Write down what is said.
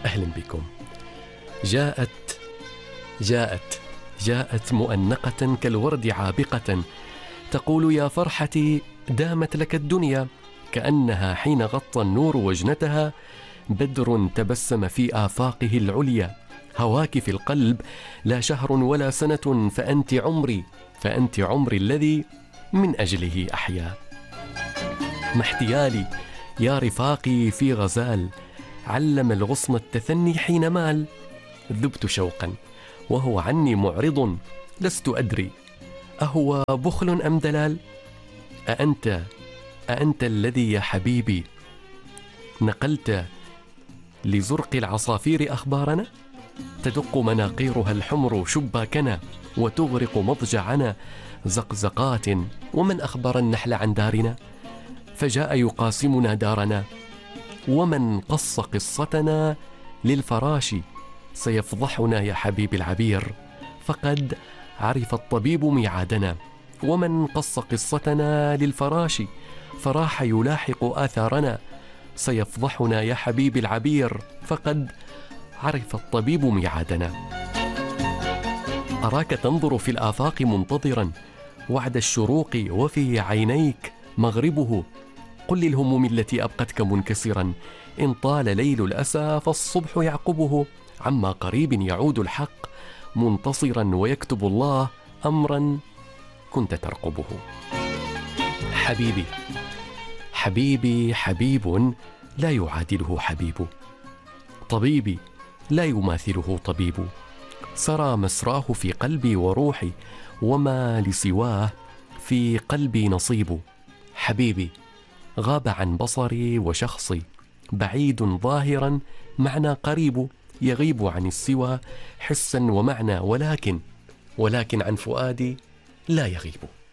أهلا بكم. جاءت مؤنقة كالورد عابقة، تقول يا فرحتي دامت لك الدنيا، كأنها حين غطى النور وجنتها بدر تبسم في آفاقه العليا. هواك في القلب لا شهر ولا سنة، فأنت عمري الذي من أجله أحيا. ما احتيالي يا رفاقي في غزال، علم الغصن التثني حين مال. ذبت شوقا وهو عني معرض، لست أدري أهو بخل أم دلال. أأنت الذي يا حبيبي نقلت لزرق العصافير أخبارنا، تدق مناقيرها الحمر شباكنا، وتغرق مضجعنا زقزقات. ومن أخبر النحل عن دارنا، فجاء يقاسمنا دارنا. ومن قص قصتنا للفراش، سيفضحنا يا حبيبي العبير، فقد عرف الطبيب ميعادنا. ومن قص قصتنا للفراش، فراح يلاحق آثارنا، سيفضحنا يا حبيبي العبير، فقد عرف الطبيب ميعادنا. أراك تنظر في الآفاق منتظرا وعد الشروق، وفي عينيك مغربه. قل للهموم التي أبقتك منكسرا، إن طال ليل الأسى فالصبح يعقبه. عما قريب يعود الحق منتصرا، ويكتب الله أمرا كنت ترقبه. حبيبي حبيب لا يعادله حبيب، طبيبي لا يماثله طبيب. سرى مسراه في قلبي وروحي، وما لسواه في قلبي نصيب. حبيبي غاب عن بصري وشخصي، بعيد ظاهرا معنى قريب. يغيب عن السوى حسا ومعنى، ولكن عن فؤادي لا يغيب.